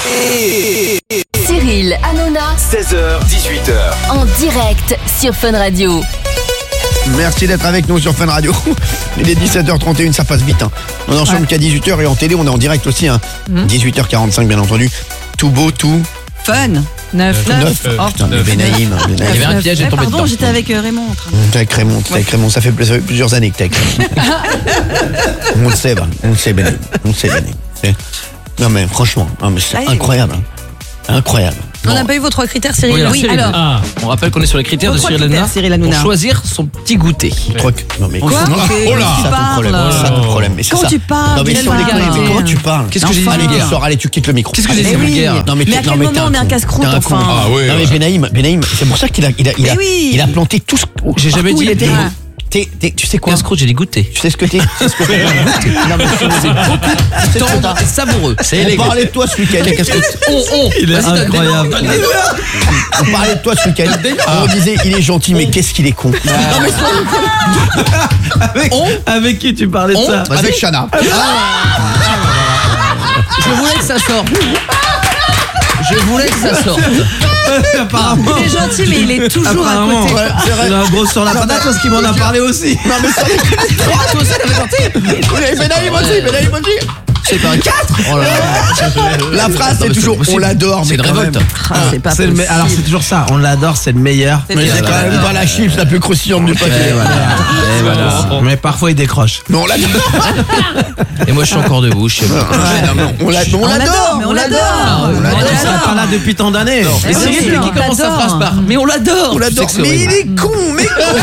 Cyril Hanouna, 16h-18h. en direct sur Fun Radio. Merci d'être avec nous sur Fun Radio. Il est 17h31, ça passe vite. On est ensemble qu'à 18h et en télé, on est en direct aussi. 18h45, bien entendu. Tout beau, tout Fun. 9. Putain, le Benaïm. Il y avait un piège, j'ai tombé dedans. Pardon, j'étais avec Raymond. T'es avec Raymond, ça fait plusieurs années que t'es avec Raymond. On le sait, Benaïm. Non mais franchement, c'est incroyable. Incroyable. On n'a pas eu vos 3 critères, Cyril. Oui, alors. alors. On rappelle qu'on est sur les critères Vos de 3 Cyril critères, Hanouna Cyril Hanouna. pour choisir son petit goûter. Non mais Quoi ça Tu ton parles. problème. Mais c'est Quand ça. tu parles, Non mais quelle sans déconner, vulgarité. mais comment tu parles? Qu'est-ce que j'ai dit, Allez, tu vulgaire sors, allez, tu quittes le micro. Qu'est-ce que j'ai dit, Allez, vulgaire Non mais Mais à quel moment on est un casse-croûte, t'es un con. enfin Non mais Benaïm, c'est pour ça qu'il a oui. il a planté tout ce. J'ai jamais partout, dit. il était. Tu sais quoi? Casse-croûte, j'ai dit goûter. Tu sais ce que t'es? Non mais c'est Tendre et savoureux. C'est On élégant. parlait de toi ce week-end, casse-croûte. Il est incroyable. On parlait de toi ce week-end. On disait il est gentil mais qu'est-ce qu'il est con. Avec qui tu parlais de ça? Avec Chana. Je voulais que ça sorte. Apparemment. Il est gentil, mais il est toujours à Apparemment, côté. ouais, c'est vrai. Il a un gros sur la patate parce qu'il m'en a parlé aussi. Non mais ça toi aussi t'avais gentil. Benaïm aussi. C'est pas 4. Oh là là. La phrase c'est toujours on l'adore C'est mais une quand révolte. même. Ah, c'est pas C'est possible. alors c'est toujours ça, on l'adore, c'est le meilleur. Mais c'est quand même pas la chips la plus croustillante du paquet. Et voilà. Mais parfois il décroche. Mais on l'adore. Et moi je suis encore debout, je sais pas. On l'adore. mais on l'adore. Il serait pas là depuis tant d'années. Et oui, Cyril qui on commence sa l'adore. phrase par mais on l'adore. On l'adore. Je sais que c'est Mais il horrible. est con, mais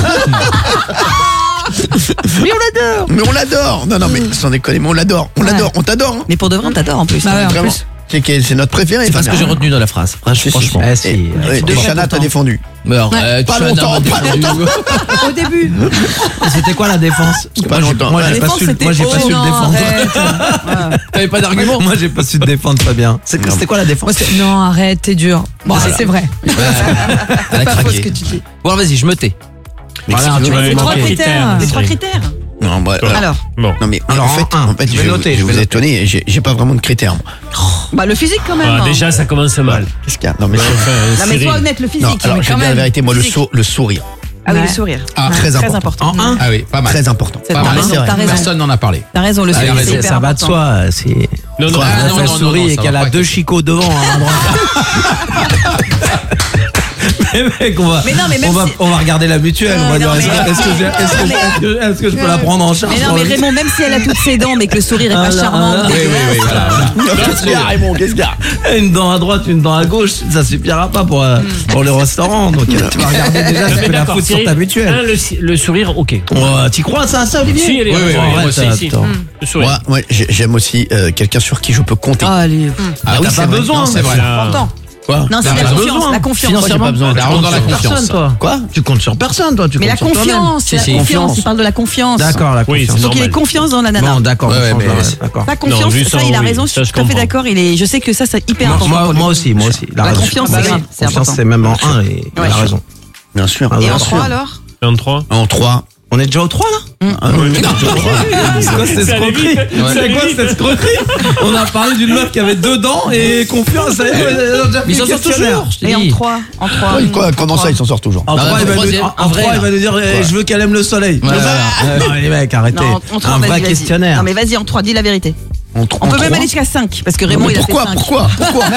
Mais on l'adore. Mais on l'adore. Non mais sans déconner, mais on l'adore. On l'adore, on t'adore. Hein. Mais pour de vrai, on t'adore en plus. Vraiment. C'est notre préféré. C'est pas ce que j'ai retenu dans la phrase. Franchement. Eh si. Et Chana t'a défendu. Mais arrête, Pas Chana longtemps, m'a pas défendu. Au début. C'était quoi la défense? Pas longtemps. Moi La j'ai pas défense, su c'était le défendre. arrête. T'avais pas d'argument. Moi j'ai pas su le défendre Fabien. C'était quoi la défense? Non, arrête, t'es dur. Bon, c'est vrai. Elle a Pas faux ce craqué. que tu dis. Bon alors vas-y, je me tais. Voilà, tu vas Les 3 manquer. critères. Les 3 critères. Non, bah, Alors, non mais Alors, en fait, en un, je vais vous étonner. J'ai pas vraiment de critères. Moi. bah le physique quand même. Déjà, ça commence mal. Qu'est-ce qu'il y a? Non mais Non mais Cyril. sois honnête, le physique. non. Alors mais je vais quand dire la même. vérité. Moi Physique. le sourire. Ah oui, Ouais. le sourire. Ah, très important. En un? Ah oui, pas mal. Très important. C'est Pas t'as mal. raison, C'est vrai. t'as raison. Personne n'en a parlé. T'as raison, le sourire, c'est hyper Ça va de important. soi. C'est Non, non, Ouais, ah, quand non, elle non, sourit non, et ça qu'elle va a pas 2 chicots devant à droite. Mais mec, Mais non, mais même si- on va regarder la mutuelle. On va Mais dire non, est-ce mais- est-ce que je peux la prendre en charge? Mais non, mais Raymond, même si elle a toutes ses dents, mais que le sourire est pas charmant, Oui, oui, voilà. Qu'est-ce qu'il y a, Raymond? Qu'est-ce qu'il y a? Une dent à droite, une dent à gauche, ça suffira pas pour le restaurant. Donc tu vas regarder déjà si tu peux la foutre sur ta mutuelle. Le sourire, ok. Oh, t'y crois ça, Olivier? Si, elle est Oui, oui, oui, moi aussi, arrête, si. attends. Le sourire. Moi, j'aime aussi quelqu'un sur qui je peux compter. Ah, allez. Ah oui, T'as c'est pas vrai. besoin. Non, c'est vrai. Important. Quoi? Non, c'est T'as la pas confiance. besoin. La confiance. Financièrement, j'ai pas besoin. La rentre dans la confiance. Personne, toi. Quoi? Tu comptes sur personne, toi. Tu Mais la comptes sur toi-même. confiance, c'est Si, la si. confiance. Il parle de la confiance. D'accord, la Oui, confiance. c'est Donc il normal. est confiance dans la nana. Non, d'accord. Ouais, confiance, mais ouais, c'est- d'accord. La confiance, juste ça, ça, il a oui. raison, je Ça, suis je tout à fait comprends. d'accord. Je sais que ça, c'est hyper important. Moi aussi. La La raison. confiance, Bah c'est oui, c'est confiance, important. c'est même en 1 et il Ouais. a raison. Bien sûr. Ah, Et bien en sûr. 3 alors 23. En 3. On est déjà au 3 là? C'est quoi cette escroquerie? C'est quoi cette escroquerie? On a parlé d'une meuf qui avait 2 dents et confiance. Mais ils s'en sortent toujours. Je t'ai Et en dit. 3. En 3. Quoi? Comment ça, il s'en sort toujours? En 3, il va nous troisième, dire, un vrai, il va nous dire je veux qu'elle aime le soleil. Ouais, voilà. Non, les mecs, arrêtez. Non, en 3, Un vrai questionnaire. Non, mais vas-y, en 3, dis la vérité. On On peut même aller jusqu'à 5, parce que Raymond, il a fait 5. Pourquoi?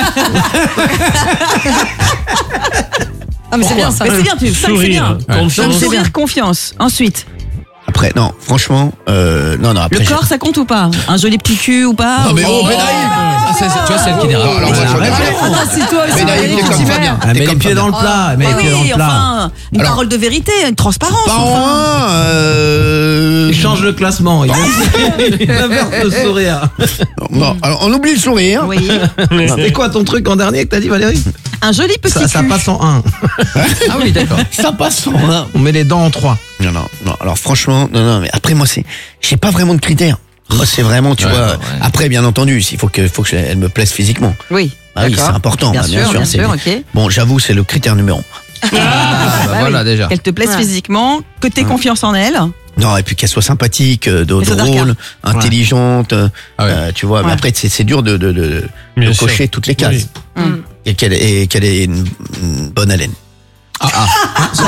Ah, mais c'est bien ça. Mais c'est bien, tu 5, c'est bien. Sourire, confiance. Sourire, confiance. Ensuite, Après, non, franchement, non, après. le corps, ça compte ou pas? Un joli petit cul ou pas? Non, mais oh, Benaïm! Ah, tu vois, celle qui dérape. Alors, moi, je arrête. regarde. Attends, c'est toi aussi. Benaïm, Valérie, t'es tu comme t'y Fabien. mets. Elle met les comme pieds Fabien. dans le plat. Elle met les pieds dans le Oui, plat. enfin, une Alors- parole de vérité, une transparence. Pas en enfin. un. Il change le classement. Il va faire le sourire. Non, alors, on oublie le sourire. Oui. C'est quoi ton truc en dernier que t'as dit, Valérie? Un joli petit Ça cul. passe en 1. Ah oui, d'accord. Ça passe en un. On met les dents en 3. Non. Alors, franchement, non, mais après, moi, j'ai pas vraiment de critères. Moi, c'est vraiment, tu Ouais, vois. ouais. Après, bien entendu, il faut qu'elle me plaise physiquement. Oui. Ah oui, c'est D'accord. important. Bien bah, sûr, c'est- ok. Bon, j'avoue, c'est le critère numéro 1. Bah, voilà déjà. Qu'elle te plaise physiquement, que t'aies confiance en elle. Non, et puis qu'elle soit sympathique, drôle, intelligente, tu vois. Mais après, c'est dur de cocher toutes les cases. Et qu'elle ait une bonne haleine. Ça,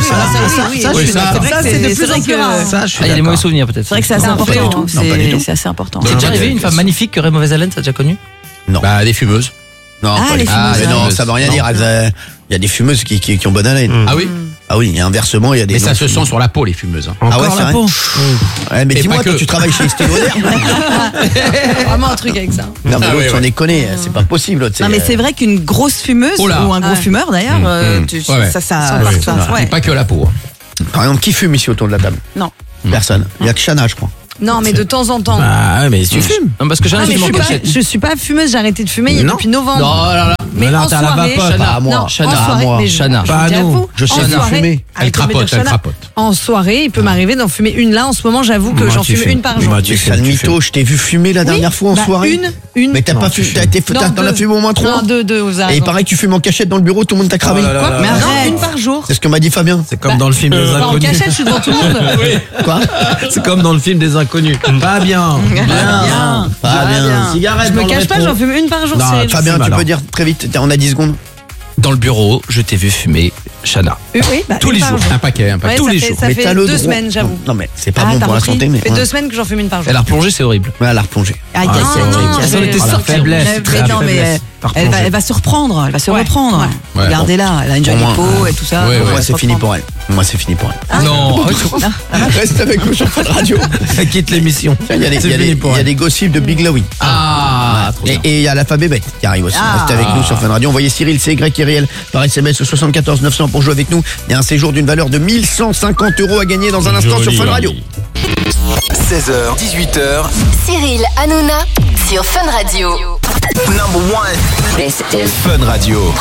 c'est de plus en plus rare. Ça, je suis Il y a des mauvais souvenirs peut-être. C'est vrai que c'est assez Non, pas du important. tout. Non, pas du tout. C'est assez important. C'est déjà arrivé une femme magnifique qui aurait mauvaise haleine, t'as déjà connu? Non. Bah, des fumeuses. Non, Ah, pas les du tout. fumeuses, Mais hein. non, ça veut rien dire. Il y a des fumeuses qui ont bonne haleine. Ah oui? Ah oui, et inversement, il y a des. Mais ça se sent sur la peau, les fumeuses. hein. Ah ouais, Encore c'est la vrai. peau. Ouais, mais Et dis-moi, pas toi, que. tu travailles chez Estée Lauder. Vraiment un truc avec ça. Non, mais Ah l'autre, ouais, sans ouais. déconner, c'est pas possible. Non mais c'est vrai qu'une grosse fumeuse Oh là. ou un gros fumeur d'ailleurs, Ouais. ça Et pas que la peau. hein. Par exemple, qui fume ici autour de la table? Non. Personne. Il y a que Chana, je crois. Non mais de temps en temps. Ah ouais, mais tu fumes. Non, parce que j'ai Ah, un mais film je suis pas fumeuse, j'ai arrêté de fumer Non. depuis novembre. Non, là. Mais là, en t'as la soirée, vapote. Pas à moi. non, Chana, en à soirée, moi. mais Chana. je Pas vous à dis à nous. vous, Je sais en bien soirée, fumer. Elle crapote, elle crapote. En soirée, il peut m'arriver d'en fumer une là. En ce moment, j'avoue que Moi, j'en tu fume fumes. une par jour. Moi, Tu fumes, sale tu mytho, je t'ai vu fumer la dernière fois en Bah, soirée. Une. Mais t'as Non, pas tu fumé, fumes. t'en as fumé au moins 3. Non, deux, vous avez Et raison. pareil, tu fumes en cachette dans le bureau, tout le monde t'a cramé. Oh là là Quoi? là Mais là. arrête, une par jour. C'est ce que m'a dit Fabien. C'est comme dans le film des Pas en inconnus. cachette, je suis devant tout le monde. Quoi? C'est comme dans le film des inconnus. Pas bien. Bien. Pas bien. Cigarette Je dans me le cache pas, rétro. j'en fume une par jour. Non, Cyril. Fabien, tu alors. peux dire très vite, on a 10 secondes. Dans le bureau, je t'ai vu fumer Chana. Oui, bah, Tous une les par jours. jour. Un paquet. Ouais, Tous ça les fait- jours. Ça Mais fait t'as le 2 droit. semaines, j'avoue. Non, mais c'est pas Ah, bon t'as pour la repris santé, mais. Ça fait 2 semaines que j'en fume une par jour. Elle a replongé, c'est horrible. Ouais, elle a replongé. Ah, c'est horrible. Elles en étaient la sorties. faiblesse. Mais non, mais faiblesse. elle va se reprendre, elle va se reprendre. Ouais. Regardez-la, elle a une jolie Pour moi, peau et tout ça. ouais, Elle Moi, va c'est se fini reprendre. pour elle. Moi, c'est fini pour elle. Non. Reste avec nous sur Fun Radio. Elle quitte l'émission. Il y a des- C'est il y a fini des- pour il y a elle. des gossips de Big Lowy. Ah, trop bien. Et il y a l'alphabet bête qui arrive aussi. Ah. Restez avec nous sur Fun Radio. Envoyez Cyril, c'est Y et réel par SMS au 74 900 pour jouer avec nous. Il y a un séjour d'une valeur de 1150 € à gagner dans un instant sur Fun Radio. 16h, 18h, Cyril Hanouna sur Fun Radio. number one. This is Fun Radio.